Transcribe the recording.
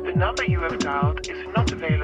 The number you have dialed is not available.